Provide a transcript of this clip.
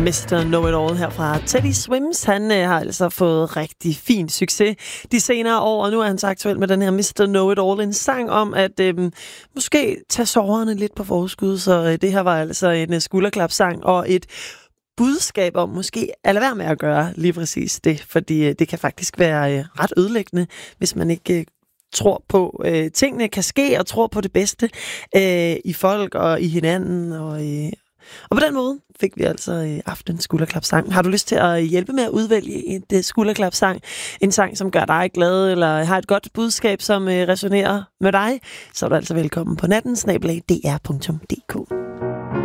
Mr. Know-It-All her fra Teddy Swims. Han har altså fået rigtig fin succes de senere år, og nu er han så aktuel med den her Mr. Know-It-All. En sang om at måske tage sorgerne lidt på forskud, så det her var altså en skulderklapsang og et budskab om måske at lade være med at gøre lige præcis det, fordi det kan faktisk være ret ødelæggende, hvis man ikke tror på, tingene kan ske, og tror på det bedste i folk og i hinanden, og på den måde fik vi altså aftens skulderklapsang. Har du lyst til at hjælpe med at udvælge et skulderklapsang? En sang, som gør dig glad, eller har et godt budskab, som resonerer med dig? Så er du altså velkommen på natten, @dr.dk.